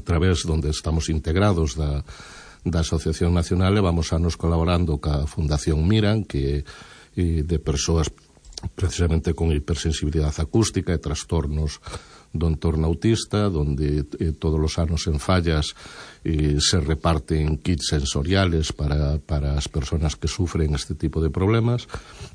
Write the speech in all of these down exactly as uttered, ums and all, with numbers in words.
través donde estamos integrados da, da Asociación Nacional, e vamos a nos colaborando ca Fundación Miran, que é de persoas precisamente con hipersensibilidade acústica e trastornos do entorno autista, donde eh, todos os anos en Fallas eh, se reparten kits sensoriales para, para as persoas que sufren este tipo de problemas.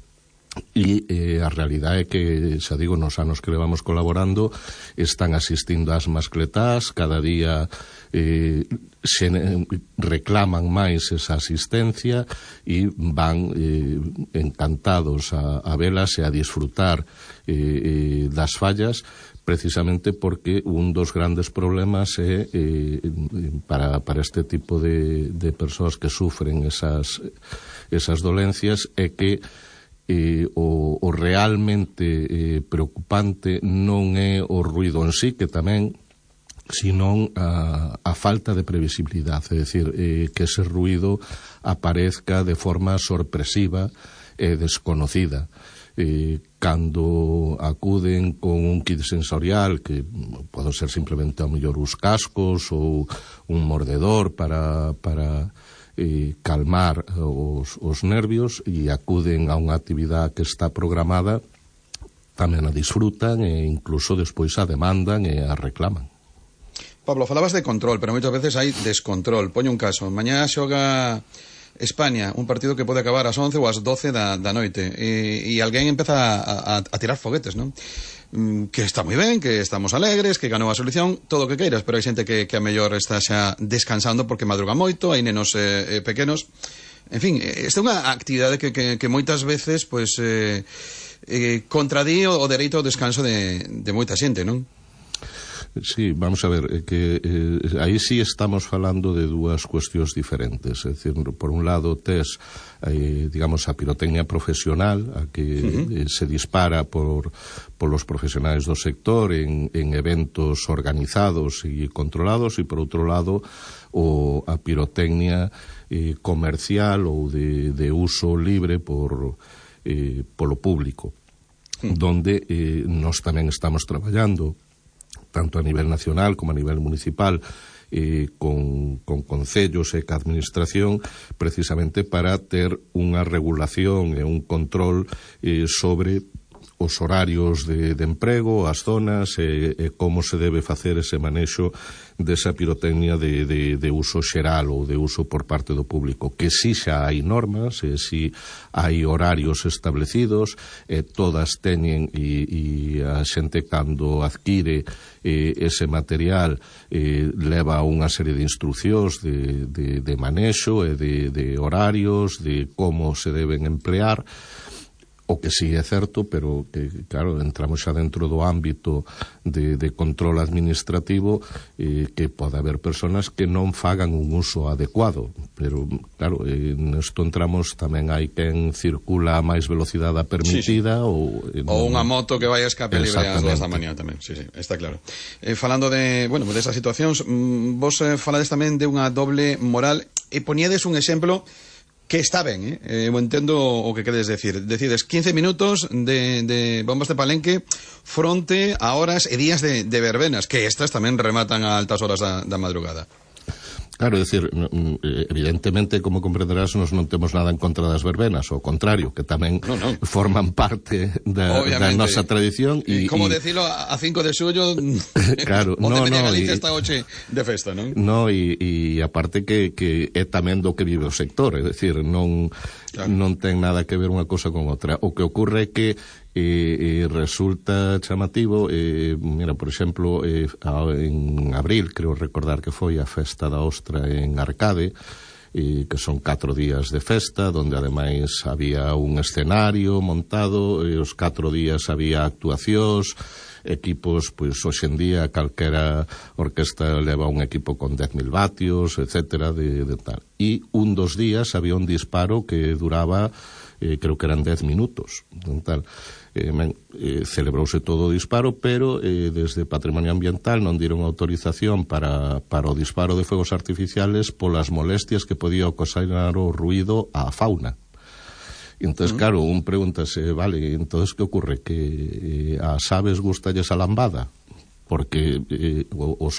E eh, a realidade é que, xa digo, nos anos que levamos colaborando están asistindo ás mascletás, cada día eh, se reclaman máis esa asistencia e van eh, encantados a, a velas e a disfrutar eh, eh, das fallas, precisamente porque un dos grandes problemas é eh, para, para este tipo de, de persoas que sufren esas, esas dolencias é que Eh, o, o realmente eh, preocupante non é o ruido en sí, que tamén, sino a, a falta de previsibilidade, é dicir, eh, que ese ruido aparezca de forma sorpresiva e desconocida. Eh, cando acuden con un kit sensorial, que pode ser simplemente a mellor uns cascos ou un mordedor para... para Eh, calmar os, os nervios, e acuden a unha actividade que está programada, tamén a disfrutan e incluso despois a demandan e a reclaman. Pablo, falabas de control, pero moitas veces hai descontrol. Poño un caso, mañá xoga España, un partido que pode acabar ás once ou ás doce da, da noite, e, e alguén empeza a, a, a tirar foguetes, non? Que está moi ben, que estamos alegres, que ganou a selección, todo o que queiras, pero hai xente que, que a mellor está xa descansando porque madruga moito, hai nenos eh, eh, pequenos. En fin, esta é unha actividade que, que, que moitas veces pues, eh, eh, contradí o, o dereito ao descanso de, de moita xente, non? Sí, vamos a ver, eh, que eh, aí sí estamos falando de dúas cuestións diferentes. É dicir, por un lado tes, eh, digamos, a pirotecnia profesional, a que uh-huh. eh, se dispara por polos profesionais do sector en, en eventos organizados e controlados, e por outro lado o, a pirotecnia eh, comercial ou de, de uso libre por, eh, polo público, uh-huh. donde eh, nós tamén estamos traballando tanto a nivel nacional como a nivel municipal, eh, con, con concellos e ca administración, precisamente para ter unha regulación e un control eh, sobre os horarios de, de emprego, as zonas e, e como se debe facer ese manexo desa pirotecnia de, de, de uso xeral ou de uso por parte do público, que si xa hai normas, e si hai horarios establecidos, e todas teñen, e, e a xente cando adquire eh, ese material eh, leva unha serie de instruccións de, de, de manexo e de, de horarios, de como se deben emplear. O que sí é certo, pero que, claro, entramos xa dentro do ámbito de, de control administrativo, eh, que pode haber personas que non fagan un uso adecuado, pero, claro, eh, nesto entramos tamén hai quen circula a máis velocidade permitida, sí, sí. ou... Eh, ou unha moto que vai a escape libre ás dúas da mañá tamén, sí, sí, está claro. Eh, falando de, bueno, desas situacións, vos eh, falades tamén de unha doble moral, e poñedes un exemplo que está ben, eh? Eu entendo o que queres decir. Decides quince minutos de, de bombas de palenque fronte a horas e días de, de verbenas, que estas tamén rematan a altas horas da, da madrugada. Claro, é dicir, evidentemente, como comprenderás, nos non temos nada en contra das verbenas, ao contrario, que tamén no, no. forman parte da, da nosa tradición. E, como y, decilo, a cinco de xullo, claro, onde no, media no, Galicia y, está hoxe de festa, non? No, e, e aparte que, que é tamén do que vive o sector, é dicir, non, claro. non ten nada que ver unha cosa con outra. O que ocorre é que E, e resulta chamativo, e, mira, por exemplo, e, a, en abril, creo recordar que foi a festa da Ostra en Arcade, e, que son catro días de festa, donde ademais había un escenario montado, e os catro días había actuacións, equipos, pois hoxe en día calquera orquesta leva un equipo con dez mil vatios, etcétera, de, de tal. E un dos días había un disparo que duraba, eh, creo que eran dez minutos, tal. Eh, men, eh, celebrouse todo o disparo, pero eh, desde Patrimonio Ambiental non dieron autorización para, para o disparo de fuegos artificiales polas molestias que podía ocasionar o ruido á fauna. E entón, uh-huh. claro, un pregúntase, vale, entón, que ocurre? Que eh, as aves gustalles a lambada? Porque eh, os